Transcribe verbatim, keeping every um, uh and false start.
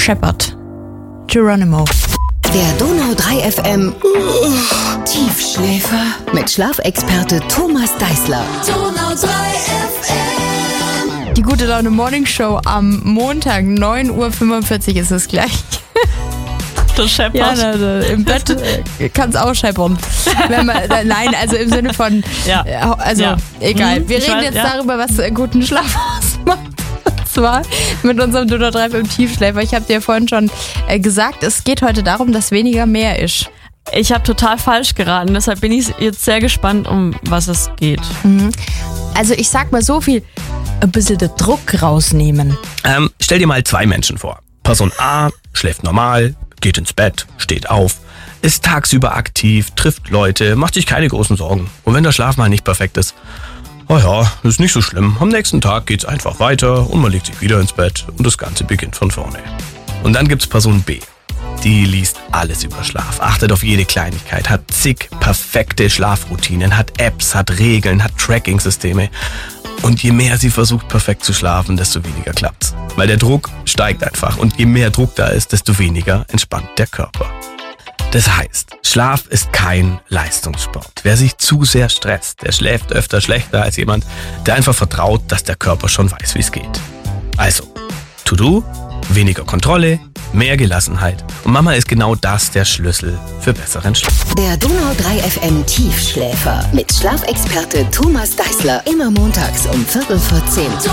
Shepherd. Geronimo. Der Donau drei F M Tiefschläfer mit Schlafexperte Thomas Deißler. Donau drei F M. Die gute Laune Morning Show am Montag, neun Uhr fünfundvierzig ist es gleich. Das scheppert. Ja, da, da, im Bett kann es auch scheppern. Wenn man, nein, also im Sinne von, Ja. also Ja. egal. Mhm, Wir ich reden weiß, jetzt ja. darüber, was guten Schlaf ausmacht. Und zwar mit unserem Donau drei F M Tiefschläfer. Ich habe dir vorhin schon äh, gesagt, es geht heute darum, dass weniger mehr ist. Ich habe total falsch geraten, deshalb bin ich jetzt sehr gespannt, um was es geht. Also ich sag mal so viel, ein bisschen den Druck rausnehmen. Ähm, stell dir mal zwei Menschen vor. Person A schläft normal, geht ins Bett, steht auf, ist tagsüber aktiv, trifft Leute, macht sich keine großen Sorgen. Und wenn der Schlaf mal nicht perfekt ist, oh ja, ist nicht so schlimm. Am nächsten Tag geht's einfach weiter und man legt sich wieder ins Bett und das Ganze beginnt von vorne. Und dann gibt's Person B. Die liest alles über Schlaf, achtet auf jede Kleinigkeit, hat zig perfekte Schlafroutinen, hat Apps, hat Regeln, hat Tracking-Systeme. Und je mehr sie versucht, perfekt zu schlafen, desto weniger klappt's. Weil der Druck steigt einfach und je mehr Druck da ist, desto weniger entspannt der Körper. Das heißt, Schlaf ist kein Leistungssport. Wer sich zu sehr stresst, der schläft öfter schlechter als jemand, der einfach vertraut, dass der Körper schon weiß, wie es geht. Also, To-Do, weniger Kontrolle, mehr Gelassenheit. Und Mama ist genau das der Schlüssel für besseren Schlaf. Der Donau drei F M Tiefschläfer mit Schlafexperte Thomas Deißler. Immer montags um Viertel vor zehn.